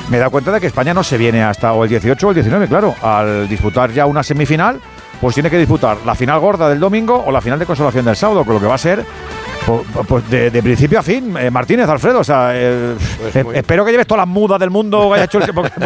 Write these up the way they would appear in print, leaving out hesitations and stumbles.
me he dado cuenta de que España no se viene hasta o el 18 o el 19, claro. Al disputar ya una semifinal, pues tiene que disputar la final gorda del domingo o la final de consolación del sábado, con lo que va a ser pues de principio a fin. Martínez, Alfredo, o sea, espero que lleves todas las mudas del mundo que haya hecho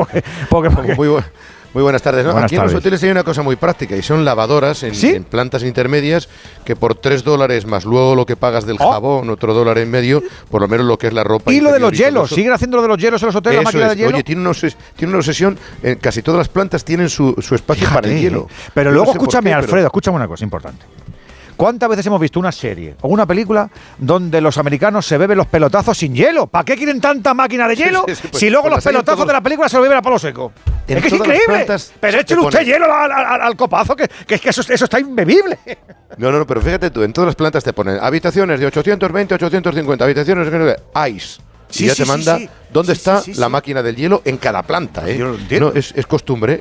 porque Muy buenas tardes. ¿No? Buenas Aquí tardes. en los hoteles hay una cosa muy práctica y son lavadoras en plantas intermedias que por $3 más luego lo que pagas del jabón, otro $1.50, por lo menos lo que es la ropa. Y lo de los hielos, ¿siguen haciendo lo de los hielos en los hoteles, la máquina de hielo? Oye, tiene una obsesión, casi todas las plantas tienen su espacio para el hielo. Pero Yo luego no sé por escúchame, qué, Alfredo, escúchame una cosa importante. ¿Cuántas veces hemos visto una serie o una película donde los americanos se beben los pelotazos sin hielo? ¿Para qué quieren tanta máquina de hielo pues, si luego los pelotazos de la película se los beben a palo seco? Es que es increíble. Pero échale usted hielo al copazo, que es que eso está imbebible. No, pero fíjate tú, en todas las plantas te ponen habitaciones de 820, 850, habitaciones de ice. Y ya te manda dónde está la máquina del hielo en cada planta. Yo lo entiendo. No, es costumbre,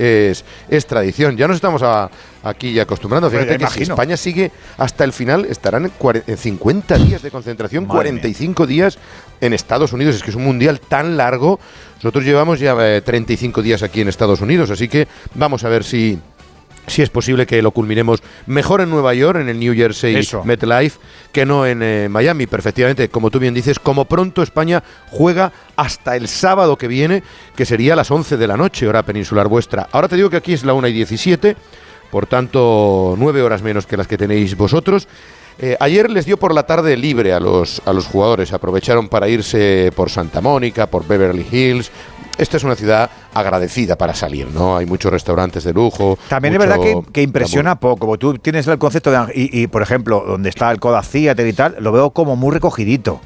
es tradición. Ya nos estamos aquí ya acostumbrando. Fíjate que si España sigue hasta el final, estarán en 50 días de concentración, 45 días en Estados Unidos. Es que es un mundial tan largo. Nosotros llevamos ya 35 días aquí en Estados Unidos, así que vamos a ver si es posible que lo culminemos mejor en Nueva York, en el New Jersey MetLife, que no en Miami. Perfectamente, como tú bien dices, como pronto España juega hasta el sábado que viene, que sería a las 11 de la noche, hora peninsular vuestra. Ahora te digo que aquí es la 1:17, por tanto 9 horas menos que las que tenéis vosotros. Ayer les dio por la tarde libre a los jugadores, aprovecharon para irse por Santa Mónica, por Beverly Hills. Esta es una ciudad agradecida para salir, ¿no? Hay muchos restaurantes de lujo. También es verdad que impresiona poco, porque tú tienes el concepto de... Y por ejemplo, donde está el Kodak Theater y tal, lo veo como muy recogidito.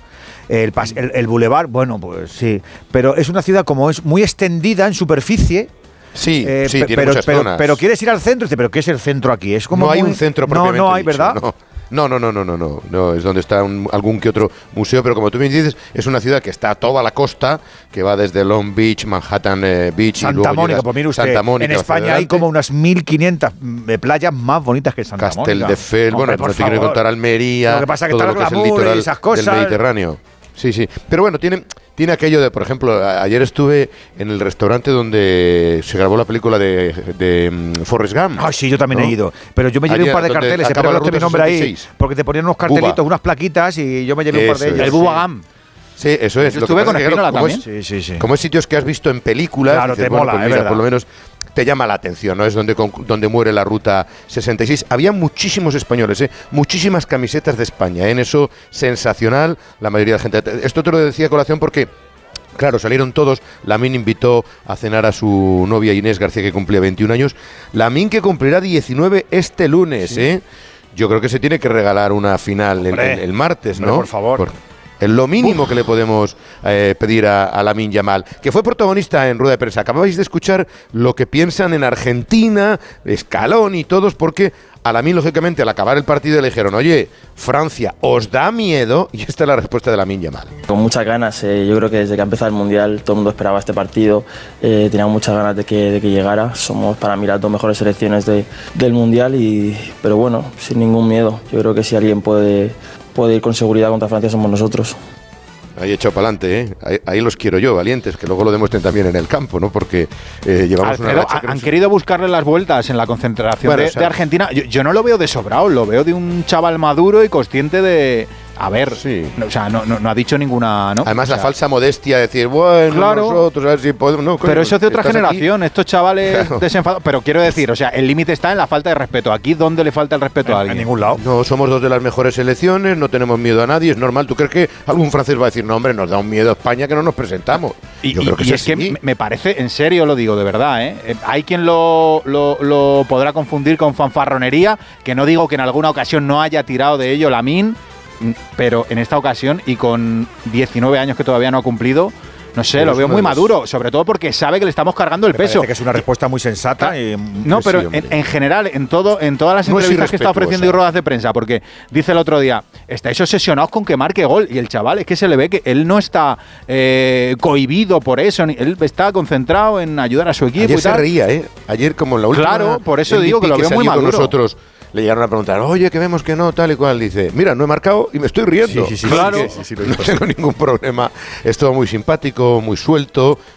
El bulevar, bueno, pues sí. Pero es una ciudad como es muy extendida en superficie. Sí, tiene muchas zonas. Pero quieres ir al centro y dices, ¿pero qué es el centro aquí? Es como no hay un centro propiamente no hay, dicho, ¿verdad? No, es donde está algún que otro museo, pero como tú me dices, es una ciudad que está a toda la costa, que va desde Long Beach, Manhattan Beach, Santa Mónica, pues mire usted, Santa Mónica, en España hay como unas 1500 playas más bonitas que Santa Mónica. Castelldefels, bueno, no te quiero contar Almería, lo que pasa es que todo está lo que es el glamour litoral y esas cosas del Mediterráneo. Sí, pero bueno, tiene aquello de, por ejemplo, ayer estuve en el restaurante donde se grabó la película de Forrest Gump. Ah, sí, yo también he ido. Pero yo me llevé un par de carteles, espero que no esté mi nombre 66. Ahí, porque te ponían unos cartelitos, unas plaquitas y yo me llevé un par de ellos. El Bubba Gump. Sí, eso es. Yo estuve con Espínola también. Sí. Como es sitios que has visto en películas, claro, dices, te mola, pues mira, por lo menos te llama la atención, ¿no? Es donde muere la ruta 66. Había muchísimos españoles, muchísimas camisetas de España, en eso sensacional, la mayoría de la gente. Esto te lo decía a colación porque, claro, salieron todos. Lamín invitó a cenar a su novia Inés García, que cumplía 21 años. Lamín, que cumplirá 19 este lunes, sí. Yo creo que se tiene que regalar una final el martes, ¿no? Por favor. Es lo mínimo que le podemos pedir a Lamine Yamal, que fue protagonista en rueda de prensa. Acababais de escuchar lo que piensan en Argentina, Scaloni y todos, porque a Lamine, lógicamente, al acabar el partido le dijeron, oye, Francia, ¿os da miedo? Y esta es la respuesta de Lamine Yamal. Con muchas ganas, yo creo que desde que ha empezado el Mundial todo el mundo esperaba este partido, teníamos muchas ganas de que llegara. Somos para mí las dos mejores selecciones del Mundial, pero bueno, sin ningún miedo. Yo creo que si alguien puede ir con seguridad contra Francia somos nosotros. Ahí echado para adelante, ¿eh? Ahí los quiero yo, valientes, que luego lo demuestren también en el campo, ¿no? Porque llevamos Alfredo, una racha han querido buscarle las vueltas en la concentración de Argentina. Yo no lo veo de sobrado, lo veo de un chaval maduro y consciente de... A ver, sí. O sea, no ha dicho ninguna... ¿no? Además, o sea, la falsa modestia de decir, bueno, claro, nosotros, a ver si podemos... No, pero eso es de otra generación, aquí. estos chavales desenfadados. Pero quiero decir, o sea, el límite está en la falta de respeto. Aquí, ¿dónde le falta el respeto a alguien? En ningún lado. No, somos dos de las mejores selecciones, no tenemos miedo a nadie, es normal. ¿Tú crees que algún francés va a decir, no, hombre, nos da un miedo a España que no nos presentamos? Yo creo que es que me parece, en serio lo digo, de verdad, ¿eh? Hay quien lo podrá confundir con fanfarronería, que no digo que en alguna ocasión no haya tirado de ello Lamine, pero en esta ocasión y con 19 años que todavía no ha cumplido, no sé, lo veo muy maduro, sobre todo porque sabe que le estamos cargando el peso. Que es una respuesta muy sensata. No, pero en general, en todas las entrevistas que está ofreciendo y ruedas de prensa, porque dice el otro día, estáis obsesionados con que marque gol, y el chaval es que se le ve que él no está cohibido por eso, él está concentrado en ayudar a su equipo. Ayer y tal. se reía, Ayer, como en la última... Claro, por eso digo que lo veo muy maduro. Nosotros le llegaron a preguntar, oye, que vemos que no, tal y cual. Dice, mira, no he marcado y me estoy riendo. Claro. No tengo ningún problema. Es todo muy simpático, muy suelto.